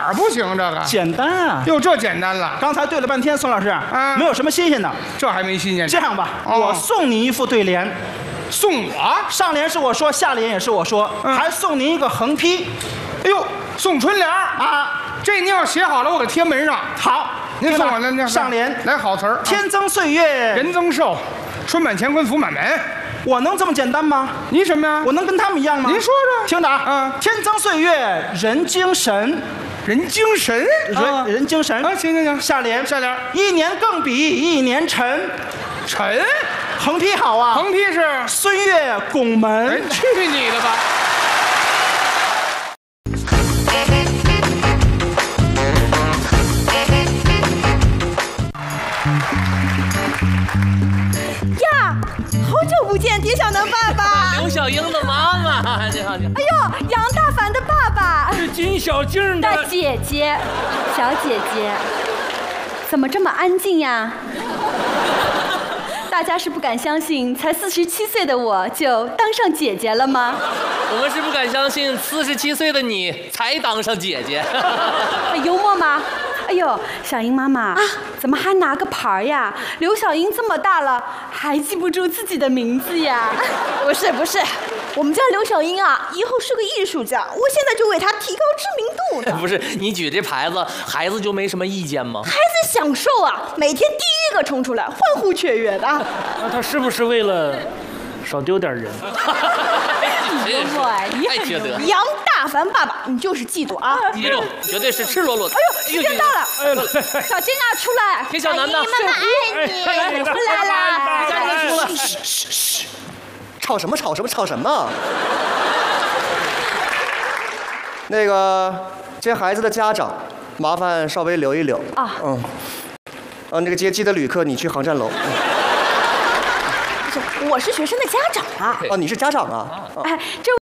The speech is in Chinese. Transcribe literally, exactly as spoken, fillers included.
哪儿不行？这个简单啊！ 哟，这简单了。 刚才对了半天，宋老师， 啊， 没有什么新鲜的。 这还没新鲜。 这样吧， 哦、 我送您一副对联。 送我？ 上联是我说，下联也是我说，嗯、还送您一个横批。 哎呦，送春联啊！这您要写好了，我给贴门上。 好， 您送我那那上联来好词儿： 天增岁月人增寿，春满乾坤福满门。 我能这么简单吗？ 你什么呀？ 我能跟他们一样吗？ 您说说。 听着啊， 嗯， 天增岁月人精神， 人精神， 人、啊、人精神啊！行行行， 下联下联， 一年更比一年沉， 沉。 横批好啊， 横批是孙悦拱门。 人去你的吧！ 呀，好久不见，狄小能爸爸。 刘小英的妈妈，你好，你好。 哎呦，杨大凡的爸爸。 是金小静的的姐姐，小姐姐，怎么这么安静呀？大家是不敢相信，才四十七岁的我就当上姐姐了吗？ 我们是不敢相信，四十七岁的你才当上姐姐。 幽默吗？哎呦，小英妈妈啊，怎么还拿个牌呀？刘小英这么大了，还记不住自己的名字呀？ 不是不是，我们家刘小英啊，以后是个艺术家，我现在就为她提高知名度呢。 不是你举这牌子，孩子就没什么意见吗？ 孩子享受啊，每天第一个冲出来，欢呼雀跃的。 那他是不是为了少丢点人？ 幽默哎，你很牛。杨大凡爸爸，你就是嫉妒啊！ 肌肉绝对是赤裸裸的。 哎呦，时间到了，小金啊，出来！ 田小南呢？ 妈妈爱你，出来啦！ 家人出来。 嘘嘘嘘，吵什么吵什么吵什么？那个，接孩子的家长，麻烦稍微留一留啊。嗯。嗯，那个接机的旅客，你去航站楼。 我是学生的家长啊。 哦，你是家长啊？ 哎，这。